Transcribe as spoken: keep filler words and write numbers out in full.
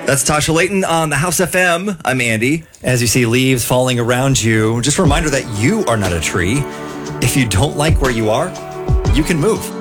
That's Tasha Layton on the House F M. I'm Andy. As you see leaves falling around you, just a reminder that you are not a tree. If you don't like where you are, you can move.